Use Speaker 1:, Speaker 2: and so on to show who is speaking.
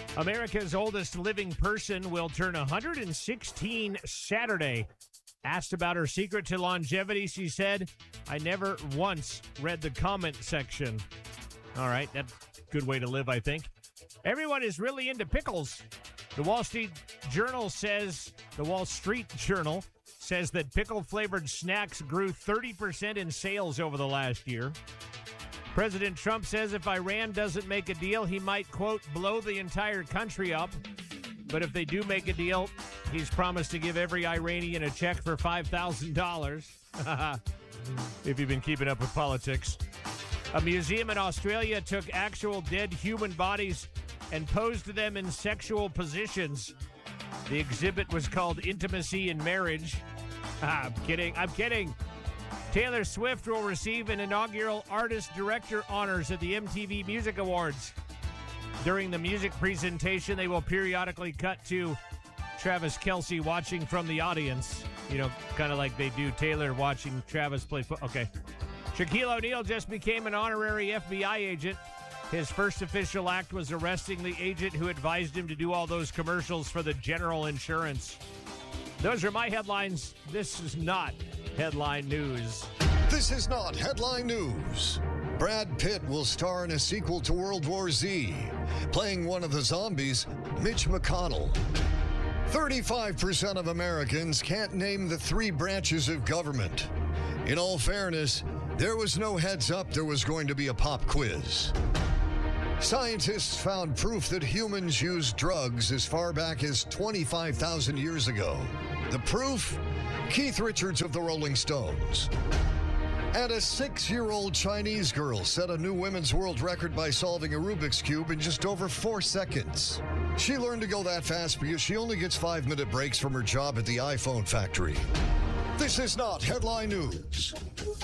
Speaker 1: America's oldest living person will turn 116 Saturday. Asked about her secret to longevity, she said, "I never once read the comment section." All right, that's a good way to live, I think. Everyone is really into pickles. The Wall Street Journal says that pickle-flavored snacks grew 30% in sales over the last year. President Trump says if Iran doesn't make a deal, he might, quote, blow the entire country up. But if they do make a deal, he's promised to give every Iranian a check for $5,000. If you've been keeping up with politics. A museum in Australia took actual dead human bodies and posed them in sexual positions. The exhibit was called Intimacy in Marriage. I'm kidding. Taylor Swift will receive an inaugural Artist-Director honors at the MTV Music Awards. During the music presentation, they will periodically cut to Travis Kelce watching from the audience. You know, kind of like they do Taylor watching Travis play football. Okay. Shaquille O'Neal just became an honorary FBI agent. His first official act was arresting the agent who advised him to do all those commercials for the General Insurance. Those are my headlines. This is not headline news.
Speaker 2: This is not headline news. Brad Pitt will star in a sequel to World War Z, playing one of the zombies, Mitch McConnell. 35% of Americans can't name the 3 branches of government. In all fairness, there was no heads up there was going to be a pop quiz. Scientists found proof that humans used drugs as far back as 25,000 years ago. The proof? Keith Richards of the Rolling Stones. And a 6-year-old Chinese girl set a new women's world record by solving a Rubik's Cube in just over 4 seconds. She learned to go that fast because she only gets 5-minute breaks from her job at the iPhone factory. This is not headline news.